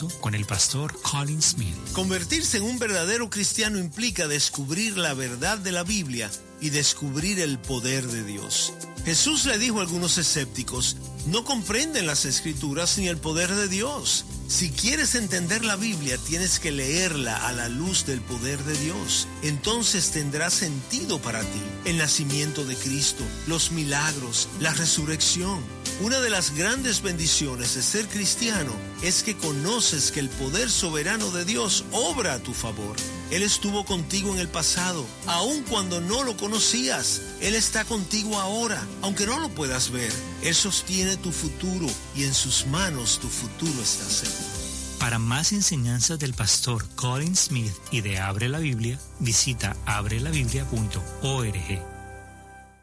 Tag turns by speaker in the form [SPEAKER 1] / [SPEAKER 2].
[SPEAKER 1] Minuto con el pastor Colin Smith.
[SPEAKER 2] Convertirse en un verdadero cristiano implica descubrir la verdad de la Biblia y descubrir el poder de Dios. Jesús le dijo a algunos escépticos: no comprenden las Escrituras ni el poder de Dios. Si quieres entender la Biblia, tienes que leerla a la luz del poder de Dios. Entonces tendrá sentido para ti el nacimiento de Cristo, los milagros, la resurrección. Una de las grandes bendiciones de ser cristiano es que conoces que el poder soberano de Dios obra a tu favor. Él estuvo contigo en el pasado, aun cuando no lo conocías. Él está contigo ahora, aunque no lo puedas ver. Él sostiene tu futuro y en sus manos tu futuro está seguro.
[SPEAKER 1] Para más enseñanzas del pastor Colin Smith y de Abre la Biblia, visita abrelabiblia.org.